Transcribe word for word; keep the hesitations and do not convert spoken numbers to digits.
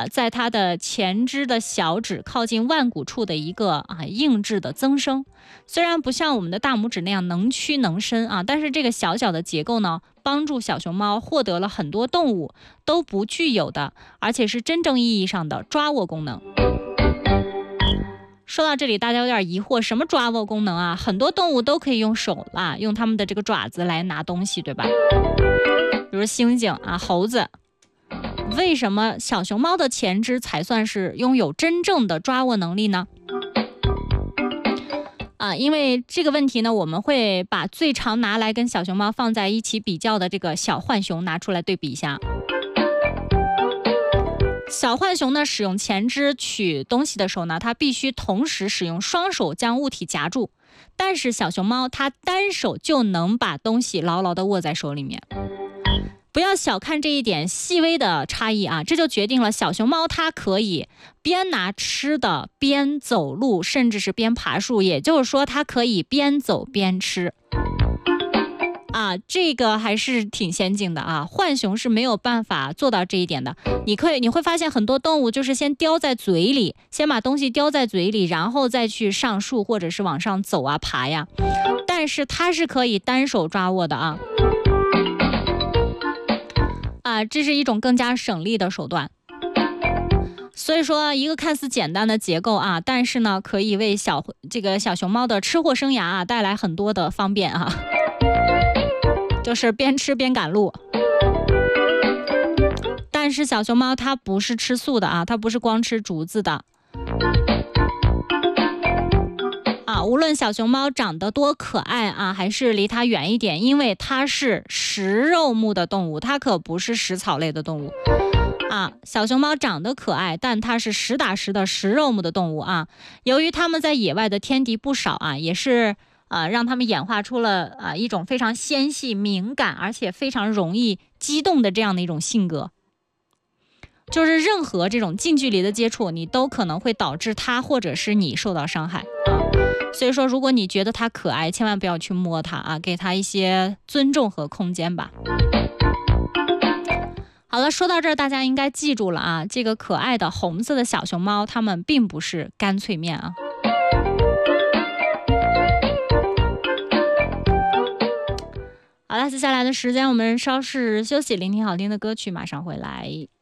啊，在它的前肢的小指靠近腕骨处的一个啊硬质的增生。虽然不像我们的大拇指那样能屈能伸啊，但是这个小小的结构呢，帮助小熊猫获得了很多动物都不具有的，而且是真正意义上的抓握功能。说到这里，大家有点疑惑，什么抓握功能啊？很多动物都可以用手啦，用它们的这个爪子来拿东西，对吧？比如猩猩啊、猴子。为什么小熊猫的前肢才算是拥有真正的抓握能力呢？啊，因为这个问题呢，我们会把最常拿来跟小熊猫放在一起比较的这个小浣熊拿出来对比一下。小浣熊呢，使用前肢取东西的时候呢，它必须同时使用双手将物体夹住，但是小熊猫它单手就能把东西牢牢地握在手里面。不要小看这一点细微的差异啊，这就决定了小熊猫它可以边拿吃的边走路，甚至是边爬树，也就是说它可以边走边吃啊，这个还是挺先进的啊。浣熊是没有办法做到这一点的。你可以你会发现很多动物就是先叼在嘴里，先把东西叼在嘴里，然后再去上树或者是往上走啊爬呀，但是它是可以单手抓握的啊。啊，这是一种更加省力的手段。所以说，一个看似简单的结构啊，但是呢，可以为小这个小熊猫的吃货生涯啊带来很多的方便啊，就是边吃边赶路。但是小熊猫它不是吃素的啊，它不是光吃竹子的。啊，无论小熊猫长得多可爱啊，还是离它远一点，因为它是食肉目的动物，它可不是食草类的动物啊。小熊猫长得可爱，但它是实打实的食肉目的动物啊。由于它们在野外的天敌不少啊，也是呃让它们演化出了啊、呃、一种非常纤细、敏感，而且非常容易激动的这样的一种性格。就是任何这种近距离的接触，你都可能会导致它或者是你受到伤害啊。所以说，如果你觉得它可爱，千万不要去摸它啊，给它一些尊重和空间吧。好了，说到这儿，大家应该记住了啊，这个可爱的红色的小熊猫，它们并不是干脆面啊。好了，接下来的时间我们稍事休息，聆听好听的歌曲，马上回来。